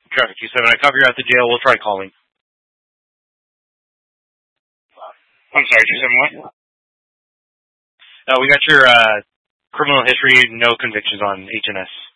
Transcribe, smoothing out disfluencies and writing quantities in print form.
Traffic 27, I copy you're at the jail. We'll try calling. I'm sorry, 27 what? We got your criminal history, no convictions on HNS.